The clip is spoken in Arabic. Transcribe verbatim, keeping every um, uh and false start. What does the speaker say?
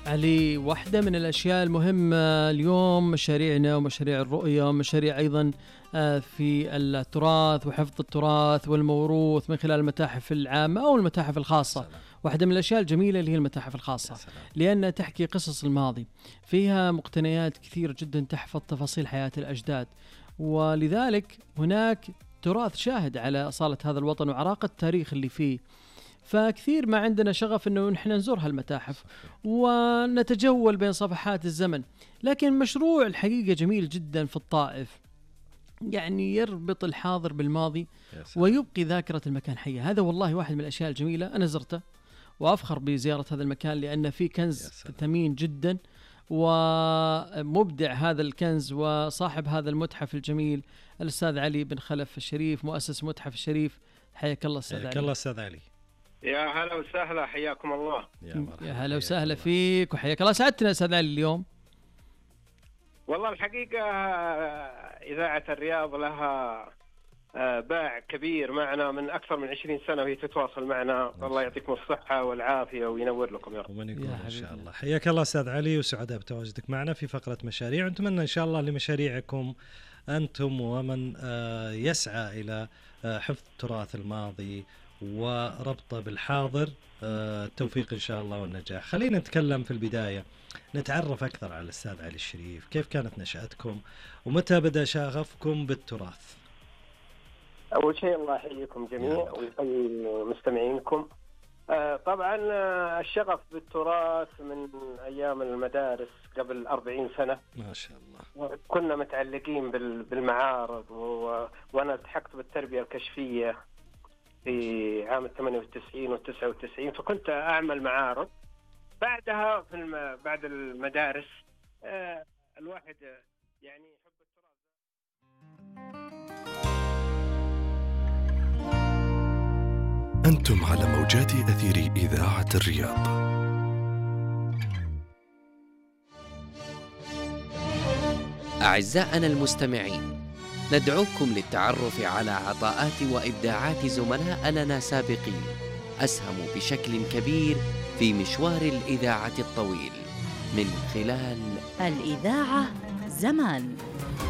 علي، واحدة من الأشياء المهمة اليوم مشاريعنا ومشاريع الرؤية ومشاريع أيضا في التراث وحفظ التراث والموروث من خلال المتاحف العامة أو المتاحف الخاصة. سلام. واحدة من الأشياء الجميلة اللي هي المتاحف الخاصة، لأنها تحكي قصص الماضي، فيها مقتنيات كثيرة جدا تحفظ تفاصيل حياة الأجداد، ولذلك هناك تراث شاهد على أصالة هذا الوطن وعراقة التاريخ اللي فيه. فكثير ما عندنا شغف أنه نحن نزور هالمتاحف ونتجول بين صفحات الزمن. لكن مشروع الحقيقة جميل جدا في الطائف، يعني يربط الحاضر بالماضي ويبقي ذاكرة المكان حية. هذا والله واحد من الأشياء الجميلة، أنا زرته وأفخر بزيارة هذا المكان لأن فيه كنز ثمين جدا ومبدع هذا الكنز. وصاحب هذا المتحف الجميل الأستاذ علي بن خلف الشريف، مؤسس متحف الشريف. حياك الله أستاذ علي. حياك الله أستاذ علي. يا هلا وسهلا، حياكم الله. يا هلا وسهلا فيك وحياك الله. سعدتنا أستاذ علي اليوم. والله الحقيقة إذاعة الرياض لها باع كبير معنا من أكثر من عشرين سنة وهي تتواصل معنا. الله يعطيكم الصحة والعافية وينور لكم يا رب. ومن يكون إن شاء الله. حياك الله أستاذ علي وسعداء بتواجدك معنا في فقرة مشاريع، ونتمنى إن شاء الله لمشاريعكم أنتم ومن يسعى إلى حفظ التراث الماضي وربطه بالحاضر التوفيق إن شاء الله والنجاح. خلينا نتكلم في البداية، نتعرف أكثر على الأستاذ علي الشريف. كيف كانت نشأتكم ومتى بدأ شغفكم بالتراث؟ أول شيء الله يحييكم جميعا ويحيي مستمعينكم. آه طبعا الشغف بالتراث من أيام المدارس قبل أربعين سنة ما شاء الله. كنا متعلقين بالمعارض و... وأنا التحقت بالتربية الكشفية في عام ثمانية وتسعين وتسعة وتسعين، فكنت أعمل معارض. بعدها في الم... بعد المدارس آه الواحد يعني يحب التراث. أنتم على موجات أثير إذاعة الرياض. أعزائنا المستمعين، ندعوكم للتعرف على عطاءات وإبداعات زملاء لنا سابقين أسهموا بشكل كبير في مشوار الإذاعة الطويل من خلال الإذاعة زمان.